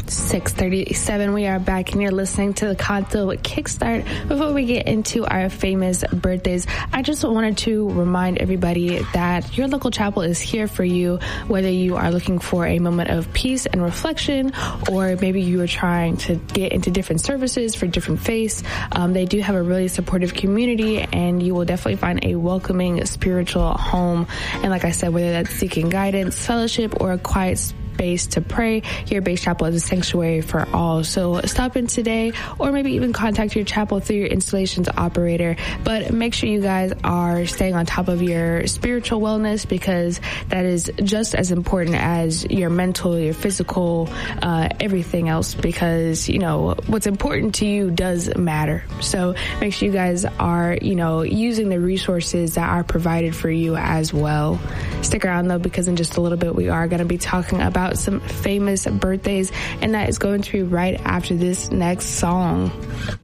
6:37. We are back and you're listening to the Canto with Kickstart. Before we get into our famous birthdays, I just wanted to remind everybody that your local chapel is here for you, whether you are looking for a moment of peace and reflection, or maybe you are trying to get into different services for different faiths. They do have a really supportive community, and you will definitely find a welcoming spiritual home. And like I said, whether that's seeking guidance, fellowship, or a quiet space to pray, your base chapel is a sanctuary for all. So stop in today, or maybe even contact your chapel through your installations operator. But make sure you guys are staying on top of your spiritual wellness, because that is just as important as your mental, your physical, everything else, because, you know, what's important to you does matter. So make sure you guys are, you know, using the resources that are provided for you as well. Stick around though, because in just a little bit we are going to be talking about some famous birthdays, and that is going to be right after this next song.